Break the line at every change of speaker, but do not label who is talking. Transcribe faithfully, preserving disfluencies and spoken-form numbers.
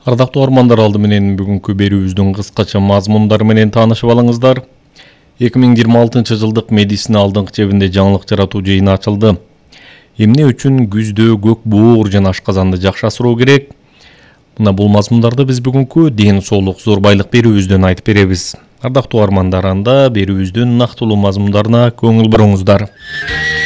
Ардактуу армандар, алды менен бүгүнкү берүүбүздүн кыскача мазмундары менен таанышып алыңыздар. эки миң жыйырма алтынчы жылдык медицина алдыңкы чебинде жаңылык жаратуу жыйыны ачылды. Эмне үчүн күздө көк буур жана ашказанды жакшы асыроо керек? Мына бул мазмундарды биз бүгүнкү ден соолук зор байлык берүүбүздөн айтып беребиз. Ардактуу армандар, анда берүүбүздүн нактылуу мазмундарына көңүл буруңуздар.